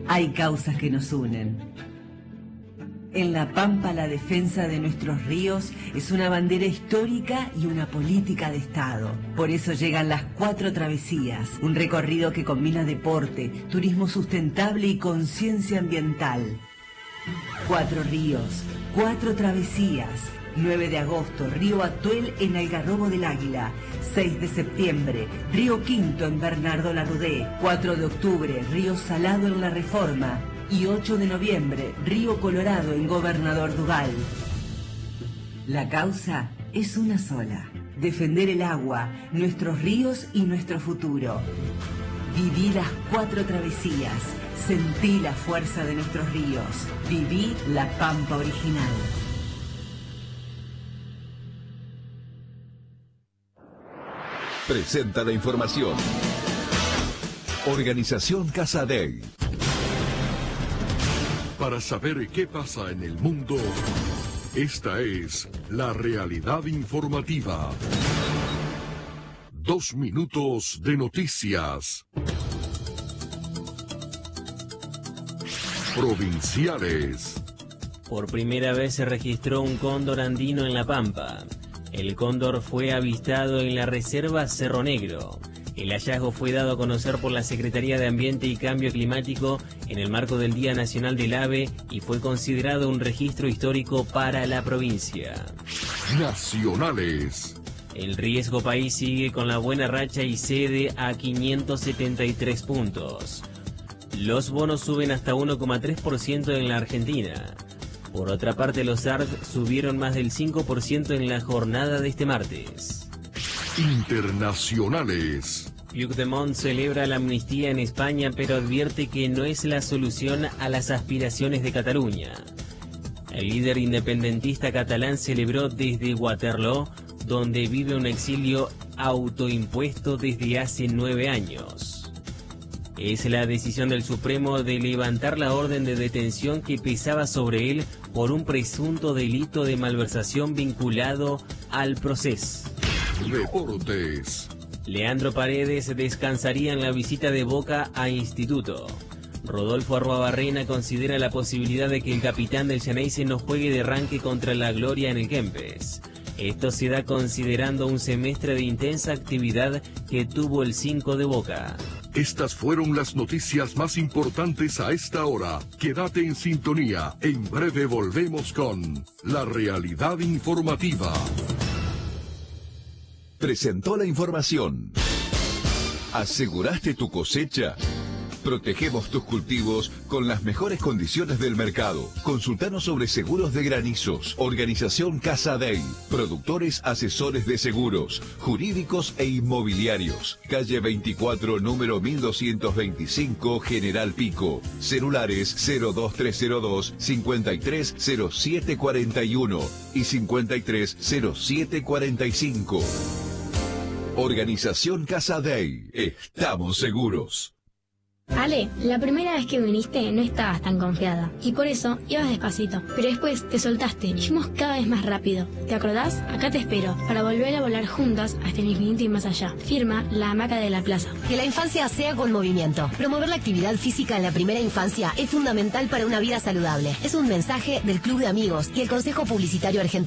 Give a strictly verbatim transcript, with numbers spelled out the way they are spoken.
Hay causas que nos unen. En La Pampa, la defensa de nuestros ríos es una bandera histórica y una política de Estado. Por eso llegan las Cuatro Travesías, un recorrido que combina deporte, turismo sustentable y conciencia ambiental. Cuatro ríos, cuatro travesías. nueve de agosto, Río Atuel en Algarrobo del Águila. seis de septiembre, Río Quinto en Bernardo Larrudé. cuatro de octubre, Río Salado en La Reforma. Y ocho de noviembre, Río Colorado en Gobernador Duval. La causa es una sola: defender el agua, nuestros ríos y nuestro futuro. Viví las Cuatro Travesías, sentí la fuerza de nuestros ríos, viví La Pampa original. Presenta la información. Organización Casadei. Para saber qué pasa en el mundo, esta es la realidad informativa. Dos minutos de noticias. Provinciales. Por primera vez se registró un cóndor andino en La Pampa. El cóndor fue avistado en la reserva Cerro Negro. El hallazgo fue dado a conocer por la Secretaría de Ambiente y Cambio Climático en el marco del Día Nacional del Ave y fue considerado un registro histórico para la provincia. Nacionales. El Riesgo País sigue con la buena racha y cede a quinientos setenta y tres puntos. Los bonos suben hasta uno coma tres por ciento en la Argentina. Por otra parte, los A R C subieron más del cinco por ciento en la jornada de este martes. Internacionales. Puigdemont celebra la amnistía en España, pero advierte que no es la solución a las aspiraciones de Cataluña. El líder independentista catalán celebró desde Waterloo, donde vive un exilio autoimpuesto desde hace nueve años. Es la decisión del Supremo de levantar la orden de detención que pesaba sobre él por un presunto delito de malversación vinculado al proceso. Deportes. Leandro Paredes descansaría en la visita de Boca a Instituto. Rodolfo Arruabarrena considera la posibilidad de que el capitán del Xeneize no juegue de arranque contra la Gloria en el Kempes. Esto se da considerando un semestre de intensa actividad que tuvo el cinco de Boca. Estas fueron las noticias más importantes a esta hora. Quédate en sintonía. En breve volvemos con la realidad informativa. Presentó la información. ¿Aseguraste tu cosecha? Protegemos tus cultivos con las mejores condiciones del mercado. Consultanos sobre seguros de granizos. Organización Casadei. Productores asesores de seguros, jurídicos e inmobiliarios. Calle veinticuatro, número mil doscientos veinticinco, General Pico. Celulares cero dos tres cero dos, cincuenta y tres cero siete cuarenta y uno y cincuenta y tres cero siete cuarenta y cinco. Organización Casadei. Estamos seguros. Ale, la primera vez que viniste no estabas tan confiada y por eso ibas despacito, pero después te soltaste y fuimos cada vez más rápido. ¿Te acordás? Acá te espero para volver a volar juntas hasta el infinito y más allá. Firma La Hamaca de la Plaza. Que la infancia sea con movimiento. Promover la actividad física en la primera infancia es fundamental para una vida saludable. Es un mensaje del Club de Amigos y el Consejo Publicitario Argentino.